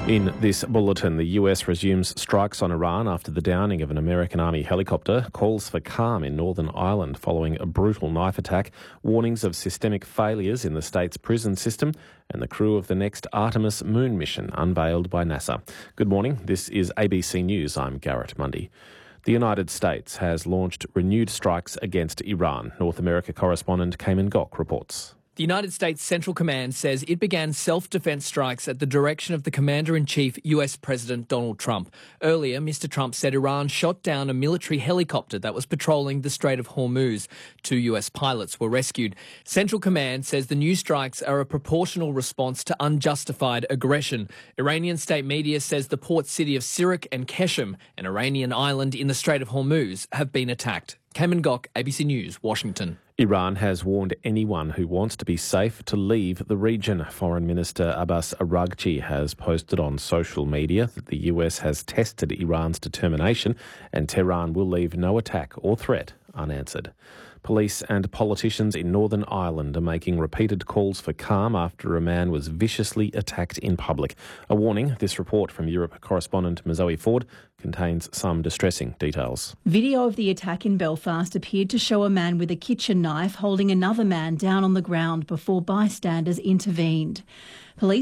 In this bulletin, the US resumes strikes on Iran after the downing of an American Army helicopter, calls for calm in Northern Ireland following a brutal knife attack, warnings of systemic failures in the state's prison system, and the crew of the next Artemis moon mission unveiled by NASA. Good morning, this is ABC News. I'm Garrett Mundy. The United States has launched renewed strikes against Iran. North America correspondent Cayman Gok reports. The United States Central Command says it began self-defense strikes at the direction of the Commander-in-Chief, US President Donald Trump. Earlier, Mr. Trump said Iran shot down a military helicopter that was patrolling the Strait of Hormuz. 2 US pilots were rescued. Central Command says the new strikes are a proportional response to unjustified aggression. Iranian state media says the port city of Sirak and Keshem, an Iranian island in the Strait of Hormuz, have been attacked. Cayman Gok, ABC News, Washington. Iran has warned anyone who wants to be safe to leave the region. Foreign Minister Abbas Araghchi has posted on social media that the US has tested Iran's determination and Tehran will leave no attack or threat unanswered. Police and politicians in Northern Ireland are making repeated calls for calm after a man was viciously attacked in public. A warning, this report from Europe correspondent Mazoe Ford contains some distressing details. Video of the attack in Belfast appeared to show a man with a kitchen knife holding another man down on the ground before bystanders intervened.